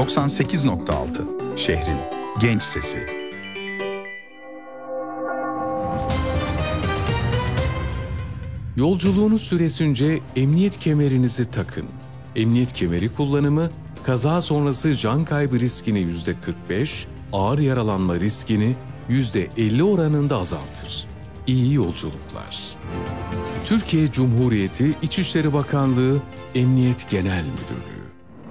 98.6 şehrin genç sesi. Yolculuğunuz süresince emniyet kemerinizi takın. Emniyet kemeri kullanımı, kaza sonrası can kaybı riskini %45, ağır yaralanma riskini %50 oranında azaltır. İyi yolculuklar. Türkiye Cumhuriyeti İçişleri Bakanlığı Emniyet Genel Müdürlüğü.